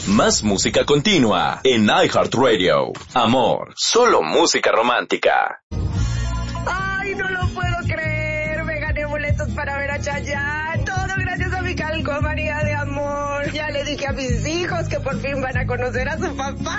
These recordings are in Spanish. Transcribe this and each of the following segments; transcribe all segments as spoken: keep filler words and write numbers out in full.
Más música continua en iHeartRadio. Amor, solo música romántica. ¡Ay, no lo puedo creer! Me gané boletos para ver a Chayanne. Todo gracias a mi calcomanía de amor. Ya le dije a mis hijos que por fin van a conocer a su papá.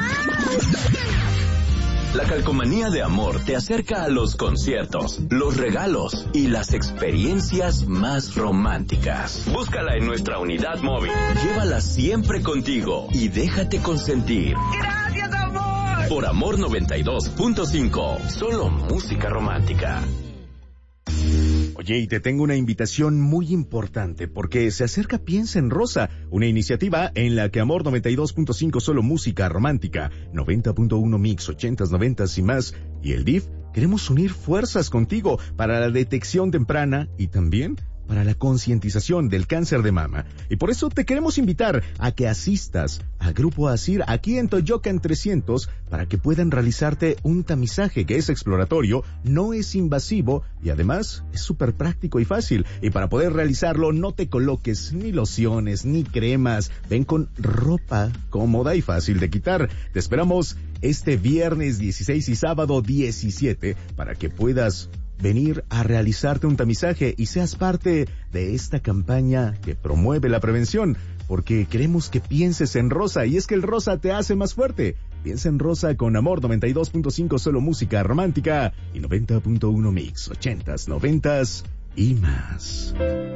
La calcomanía de amor te acerca a los conciertos, los regalos y las experiencias más románticas. Búscala en nuestra unidad móvil. Llévala siempre contigo y déjate consentir. ¡Gracias, amor! Por Amor noventa y dos punto cinco, solo música romántica. Oye, y te tengo una invitación muy importante porque se acerca Piensa en Rosa, una iniciativa en la que Amor noventa y dos punto cinco solo música romántica, noventa punto uno mix, ochentas, noventas y más, y el D I F queremos unir fuerzas contigo para la detección temprana y también para la concientización del cáncer de mama. Y por eso te queremos invitar a que asistas a Grupo Asir aquí en Toyocan trescientos para que puedan realizarte un tamizaje que es exploratorio, no es invasivo y además es súper práctico y fácil. Y para poder realizarlo no te coloques ni lociones ni cremas, ven con ropa cómoda y fácil de quitar. Te esperamos este viernes dieciséis y sábado diecisiete para que puedas venir a realizarte un tamizaje y seas parte de esta campaña que promueve la prevención, porque queremos que pienses en rosa, y es que el rosa te hace más fuerte. Piensa en rosa con Amor noventa y dos punto cinco solo música romántica y noventa punto uno mix, ochentas, noventas y más.